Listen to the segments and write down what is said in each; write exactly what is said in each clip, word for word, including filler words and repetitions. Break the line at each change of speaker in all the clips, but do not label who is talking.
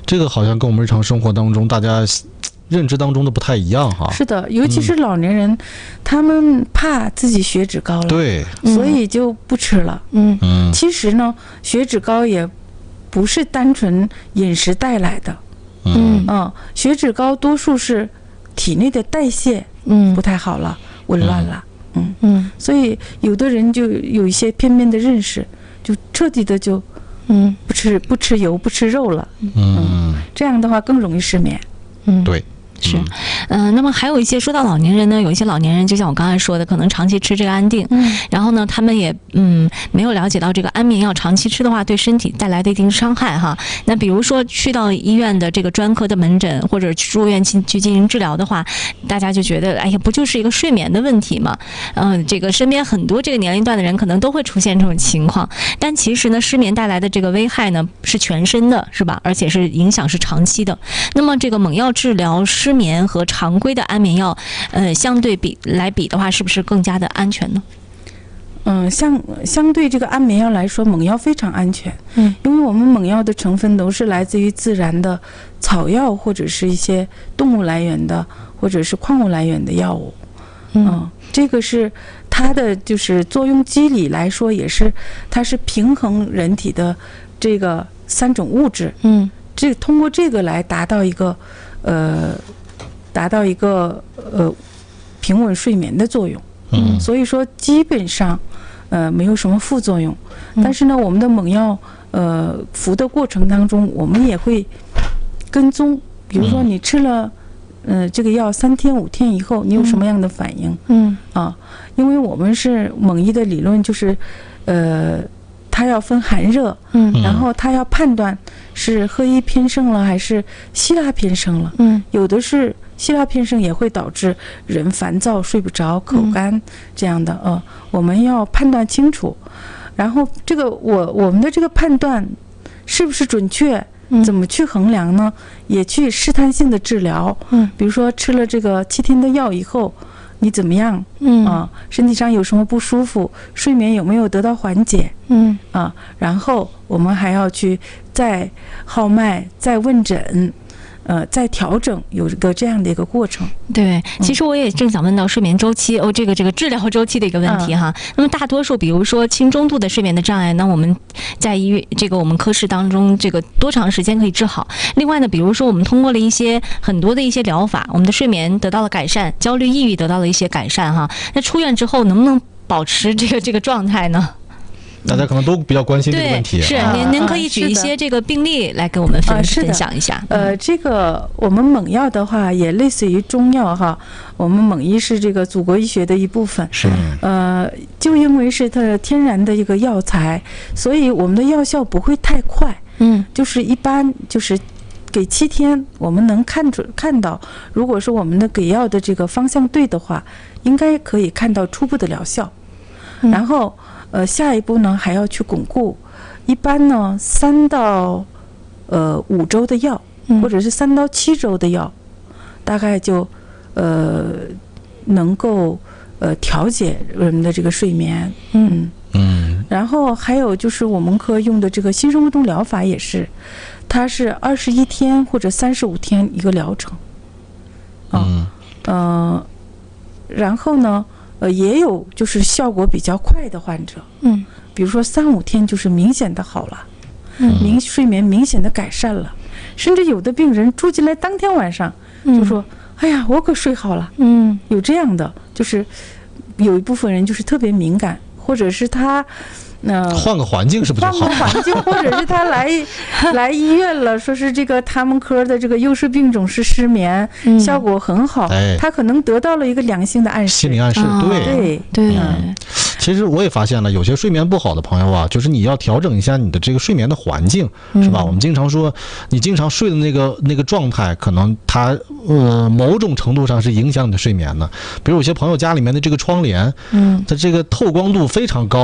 这个好像跟我们日常生活当中大家认知当中的不太一样哈。
是的，尤其是老年人，嗯、他们怕自己血脂高了，
对，
所以就不吃了。
嗯
嗯，
其实呢，血脂高也不是单纯饮食带来的。
嗯
嗯，血脂高多数是体内的代谢
嗯
不太好了，紊乱了。嗯
嗯，
所以有的人就有一些片面的认识，就彻底的就
嗯
不吃不吃油不吃肉了。
嗯，
这样的话更容易失眠。
嗯，
对。
是，嗯、呃，那么还有一些说到老年人呢，有一些老年人就像我刚才说的，可能长期吃这个安定，
嗯，
然后呢，他们也嗯没有了解到这个安眠药长期吃的话对身体带来的一定伤害哈。那比如说去到医院的这个专科的门诊或者住院去去进行治疗的话，大家就觉得哎呀，不就是一个睡眠的问题吗？嗯、呃，这个身边很多这个年龄段的人可能都会出现这种情况，但其实呢，失眠带来的这个危害呢是全身的，是吧？而且是影响是长期的。那么这个猛药治疗失眠和常规的安眠药，呃，相对比来比的话，是不是更加的安全呢？
嗯，相相对这个安眠药来说，猛药非常安全。
嗯，
因为我们猛药的成分都是来自于自然的草药或者是一些动物来源的，或者是矿物来源的药物。
嗯，
嗯，这个是它的就是作用机理来说，也是它是平衡人体的这个三种物质。
嗯，
这通过这个来达到一个呃。达到一个呃平稳睡眠的作用。
嗯，
所以说基本上呃没有什么副作用。但是呢，我们的猛药呃服的过程当中，我们也会跟踪，比如说你吃了呃这个药三天五天以后，你有什么样的反应？
嗯
啊，因为我们是猛医的理论就是呃它要分寒热，
嗯
然后它要判断是喝医偏盛了还是希腊偏盛了。
嗯，
有的是希腊偏盛也会导致人烦躁、睡不着、口干这样的。呃，我们要判断清楚。然后这个我我们的这个判断是不是准确？怎么去衡量呢？也去试探性的治疗。
嗯，
比如说吃了这个七天的药以后，你怎么样？
嗯
啊，身体上有什么不舒服？睡眠有没有得到缓解？
嗯
啊，然后我们还要去再号脉、再问诊。呃，再调整，有一个这样的一个过程。
对，其实我也正想问到睡眠周期、嗯、哦，这个这个治疗周期的一个问题哈。嗯、那么大多数，比如说轻中度的睡眠的障碍，那我们在医院这个我们科室当中，这个多长时间可以治好？另外呢，比如说我们通过了一些很多的一些疗法，我们的睡眠得到了改善，焦虑、抑郁得到了一些改善哈。那出院之后能不能保持这个这个状态呢？
大家可能都比较关心这个问题。
是，
啊、
您您可以举一些这个病例来给我们分、啊、分享一下。
呃，这个我们猛药的话，也类似于中药哈。我们猛医是这个祖国医学的一部分。
是。
呃，就因为是它天然的一个药材，所以我们的药效不会太快。
嗯。
就是一般就是给七天，我们能看出看到，如果是我们的给药的这个方向对的话，应该可以看到初步的疗效。嗯、然后。呃，下一步呢还要去巩固，一般呢三到呃五周的药，
嗯、
或者是三到七周的药，大概就呃能够呃调节人们的这个睡眠。嗯
嗯。
然后还有就是我们科用的这个新生物钟疗法也是，它是二十一天或者三十五天一个疗程。啊、嗯。呃，然后呢？呃，也有就是效果比较快的患者，
嗯，
比如说三五天就是明显的好了，
嗯，
明睡眠明显的改善了，甚至有的病人住进来当天晚上就说：“嗯、哎呀，我可睡好了。”
嗯，
有这样的，就是有一部分人就是特别敏感，或者是他。那、呃、
换个环境是不是好？
换个环境，或者是他来来医院了，说是这个他们科的这个优势病种是失眠，嗯、效果很好，
哎，
他可能得到了一个良性的暗示，
心理暗示，
哦、
对
对
对。
嗯，其实我也发现了，有些睡眠不好的朋友啊，就是你要调整一下你的这个睡眠的环境，
嗯、
是吧？我们经常说，你经常睡的那个那个状态，可能它呃某种程度上是影响你的睡眠的。比如有些朋友家里面的这个窗帘，
嗯，
它这个透光度非常高。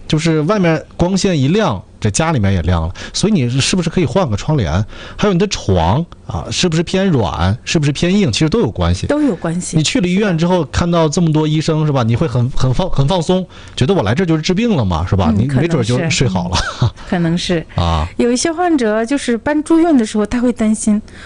就是外面光线一亮，这家里面也亮了，所以你是不是可以换个窗帘？还有你的床啊，是不是偏软，是不是偏硬，其实都有关系。
都有关系。
你去了医院之后，看到这么多医生是吧？你会很很放很放松，觉得我来这就是治病了嘛，是吧？
嗯、
你没准就睡好了。
可能是
啊，
有一些患者就是搬住院的时候，他会担心